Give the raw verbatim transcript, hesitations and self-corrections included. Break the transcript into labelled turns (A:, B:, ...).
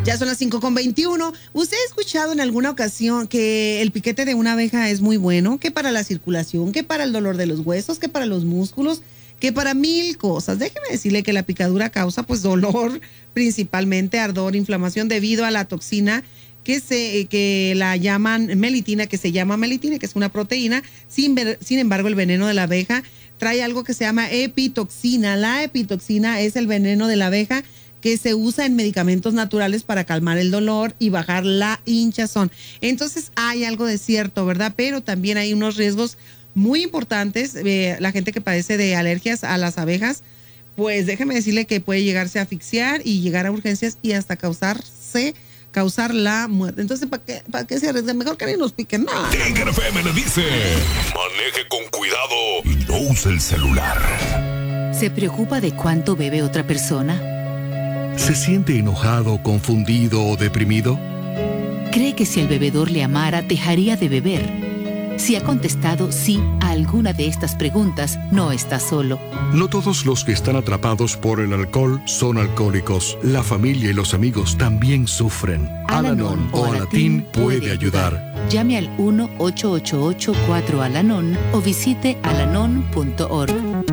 A: Ya son las cinco con veintiuno. ¿Usted ha escuchado en alguna ocasión que el piquete de una abeja es muy bueno? Que para la circulación, que para el dolor de los huesos, que para los músculos, que para mil cosas. Déjeme decirle que la picadura causa pues dolor, principalmente ardor, inflamación debido a la toxina que se que la llaman melitina, que se llama melitina, que es una proteína. Sin, ver, sin embargo, el veneno de la abeja trae algo que se llama epitoxina. La epitoxina es el veneno de la abeja que se usa en medicamentos naturales para calmar el dolor y bajar la hinchazón. Entonces hay algo de cierto, ¿verdad? Pero también hay unos riesgos muy importantes. Eh, la gente que padece de alergias a las abejas, pues déjeme decirle que puede llegarse a asfixiar y llegar a urgencias y hasta causarse, causar la muerte. Entonces, ¿para qué, para qué se arriesga? Mejor que ni nos piquen. No,
B: Tiger F M le dice, maneje con cuidado y no use el celular.
C: ¿Se preocupa de cuánto bebe otra persona?
D: ¿Se siente enojado, confundido o deprimido?
C: ¿Cree que si el bebedor le amara, dejaría de beber? Si ha contestado sí a alguna de estas preguntas, no está solo.
D: No todos los que están atrapados por el alcohol son alcohólicos. La familia y los amigos también sufren. Al-Anon o Alatín puede ayudar.
C: Llame al uno ocho ocho ocho cuatro Al-Anon o visite alanon punto org.